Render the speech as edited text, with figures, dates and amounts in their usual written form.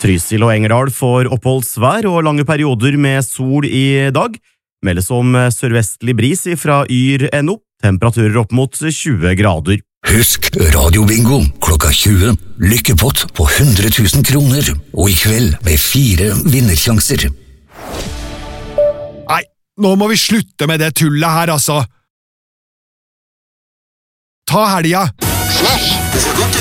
Trysil og Engerdal får oppholdsvær og lange perioder med sol i dag. Meldes om sørvestlig bris fra Yr.no, temperaturer opp mot 20 grader. Husk radiobingo klokka 20. Lykkepott på 100 000 kroner, og i kveld med 4 vinnersjanser. Nei, nå må vi slutte med det tullet her, altså. Ta helga! Flash, det skal godt